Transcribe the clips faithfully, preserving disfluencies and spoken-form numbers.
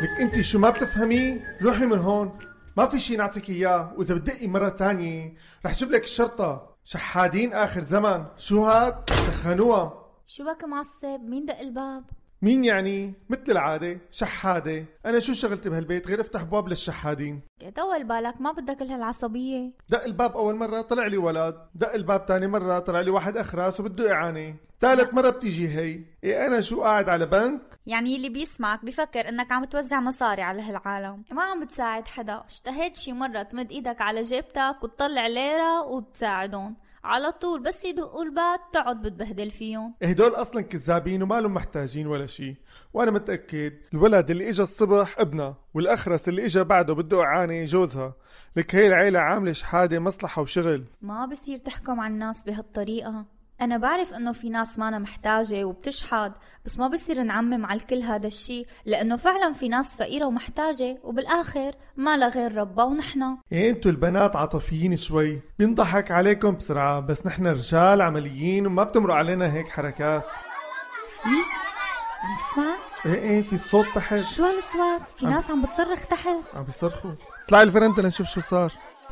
لك انت شو ما بتفهمي؟ روحي من هون، ما في شي نعطيك اياه، واذا بتدقي مرة تانية رح جيب لك الشرطة. شحادين اخر زمن، شو هاد؟ دخنوها. شو بك معصب؟ مين دق الباب؟ مين يعني؟ مثل العادة شحادة. انا شو شغلتي بهالبيت غير افتح باب للشحادين؟ طول بالك، ما بدك كل هالعصبية. دق الباب اول مرة طلع لي ولد، دق الباب تاني مرة طلع لي واحد اخرس وبده اعانة، ثالث مرة بتيجي هي. إيه انا شو قاعد على بنك؟ يعني اللي بيسمعك بيفكر انك عم توزع مصاري على هالعالم، ما عم بتساعد حدا. اشتهيت شي مرة تمد ايدك على جيبتك وتطلع ليرة وتساعدون؟ على طول بس يدقوا الباب تقعد بتبهدل فيهم. هدول اصلا كذابين وما لهم محتاجين ولا شيء. وانا متاكد الولد اللي اجى الصبح ابنها، والاخرس اللي اجى بعده بده اعانه جوزها. لك هي العيله عامله شحاده مصلحه وشغل. ما بصير تحكم على الناس بهالطريقه. انا بعرف انه في ناس مانا محتاجه وبتشحد، بس ما بصير نعمم على الكل هذا الشيء، لانه فعلا في ناس فقيره ومحتاجه وبالاخر ما لا غير ربا ونحن. إيه انتوا البنات عاطفيين شوي، بينضحك عليكم بسرعه، بس نحن رجال عمليين وما بتمرق علينا هيك حركات. ايه عم تسمع؟ ايه ايه في صوت تحت. شو هالصوت؟ في ناس عم بتصرخ تحت. عم بيصرخوا. اطلعي الفرنده لنشوف شو صار.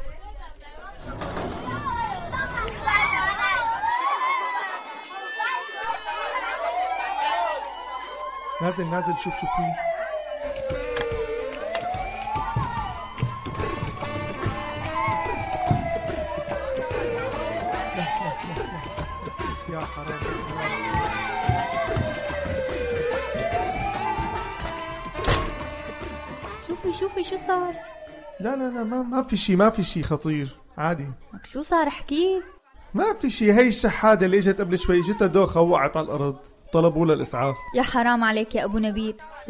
نازل نازل شوف شو فيه. لا لا لا لا يا حرام. شوفي شوفي شو صار. لا لا لا ما ما في شي، ما في شي خطير، عادي. لك شو صار احكي. ما في شي. هي الشحادة اللي اجت قبل شوي جتها دوخة ووقعت على الأرض، طلبوا لها الإسعاف. يا حرام عليك يا أبو نبيل،